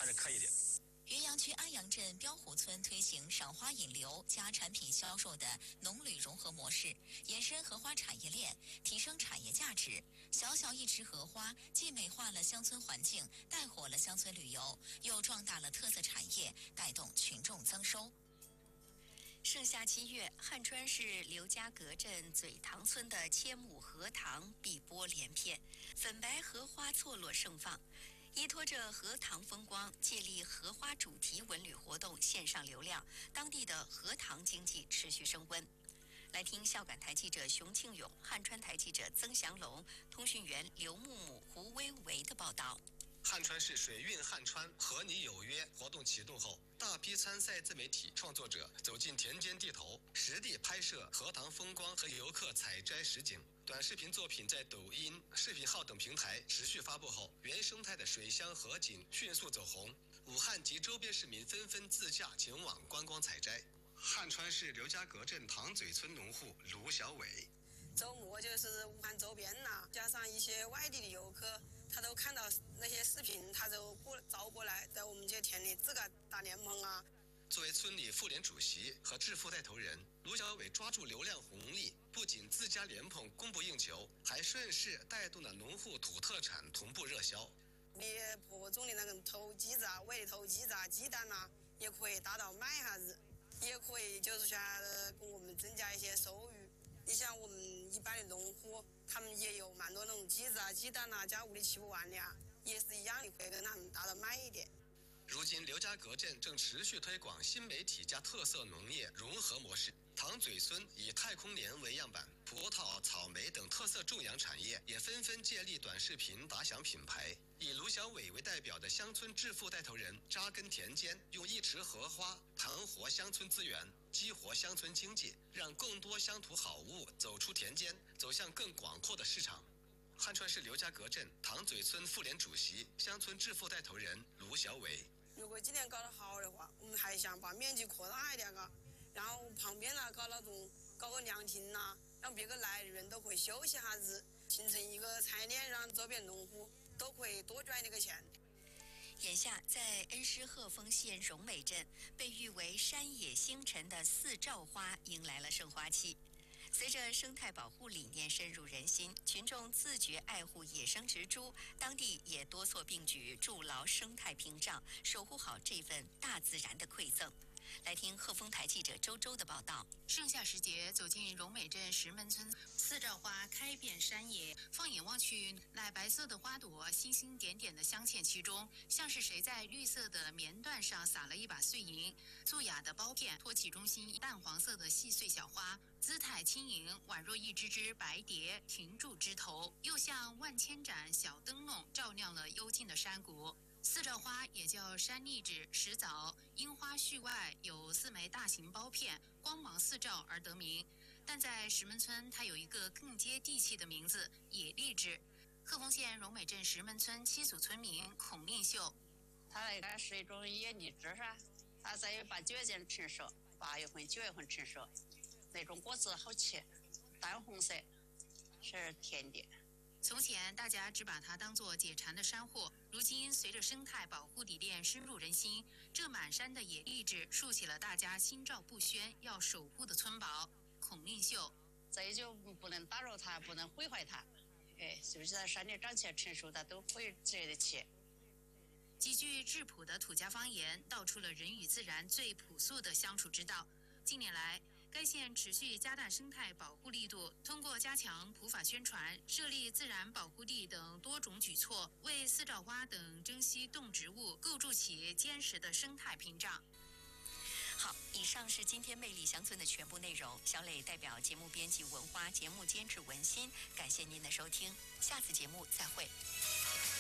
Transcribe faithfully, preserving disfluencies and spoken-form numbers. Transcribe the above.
是可以的。 云阳区安阳镇标湖村推行赏花引流加产品销售的农旅融合模式，延伸荷花产业链，提升产业价值。小小一池荷花，既美化了乡村环境，带火了乡村旅游，又壮大了特色产业，带动群众增收。盛夏七月，汉川市刘家阁镇嘴塘村的千亩荷塘碧波连片，粉白荷花错落盛放。依托着荷塘风光，借力荷花主题文旅活动线上流量，当地的荷塘经济持续升温。来听孝感台记者熊庆勇、汉川台记者曾祥龙、通讯员刘木木、胡薇薇的报道。 汉川市水运汉川和你有约活动启动后，大批参赛自媒体创作者走进田间地头，实地拍摄荷塘风光和游客采摘实景。短视频作品在抖音、视频号等平台持续发布后，原生态的水乡河景迅速走红，武汉及周边市民纷纷自驾前往观光采摘。汉川市刘家阁镇塘嘴村农户卢小伟， 周末就是武汉周边呐，加上一些外地的游客，他都看到那些视频，他就过招过来，在我们这田里自个打莲蓬啊。 作为村里妇联主席和致富带头人，卢小伟抓住流量红利，不仅自家莲蓬供不应求，还顺势带动了农户土特产同步热销。 你婆婆种的那个投机子啊，喂的投机子啊，鸡蛋呐、啊，也可以打到卖下子，也可以就是说给我们增加一些收入。你像我们一般的农户，他们也有蛮多那种鸡子啊、鸡蛋啊，家屋里吃不完的啊，也是一样的，可以跟他们打到卖一点。 如今刘家阁镇正持续推广新媒体加特色农业融合模式，塘嘴村以太空莲为样板，葡萄、草莓等特色种养产业也纷纷借力短视频打响品牌。以卢小伟为代表的乡村致富带头人扎根田间，用一池荷花盘活乡村资源，激活乡村经济，让更多乡土好物走出田间，走向更广阔的市场。汉川市刘家阁镇塘嘴村妇联主席、乡村致富带头人卢小伟， 如果今年搞得好的话，我们还想把面积扩大一点啊，然后旁边呢搞那种搞个凉亭呐、啊，让别个来的人都可以休息下子，形成一个产业链，让周边农户都可以多赚这个钱。 眼下，在恩施鹤峰县荣美镇，被誉为山野星辰的四照花迎来了盛花期。随着生态保护理念深入人心，群众自觉爱护野生植株，当地也多措并举，筑牢生态屏障，守护好这份大自然的馈赠。来听鹤峰台记者周周的报道。 盛夏时节，走进荣美镇石门村，四照花开遍山野，放眼望去，奶白色的花朵星星点点的镶嵌其中，像是谁在绿色的棉缎上撒了一把碎银。素雅的包片托起中心淡黄色的细碎小花，姿态轻盈，宛若一只只白蝶停住枝头，又像万千盏小灯笼照亮了幽静的山谷。四照花也叫山荔枝、石枣，因花序外有四枚大型苞片，光芒四照而得名。但在石门村，它有一个更接地气的名字——野荔枝。鹤峰县荣美镇石门村七组村民孔令秀， 它那个是一种野荔枝噻，它在八九月间成熟，八月份、九月份成熟，那种果子好吃，淡红色，是甜的。 从前大家只把它当作解馋的山货，如今随着生态保护理念深入人心，这满山的野荔枝竖起了大家心照不宣要守护的村堡。孔令秀， 这就不能打扰它，不能毁坏它，哎，是不是在山里长起来成熟的都可以值得起。 几句质朴的土家方言道出了人与自然最朴素的相处之道。近年来，该县持续加大生态保护力度，通过加强普法宣传、设立自然保护地等多种举措，为四照花等珍稀动植物构筑起坚实的生态屏障。 好，以上是今天魅力乡村的全部内容。小磊代表节目编辑文花，节目监制文心，感谢您的收听，下次节目再会。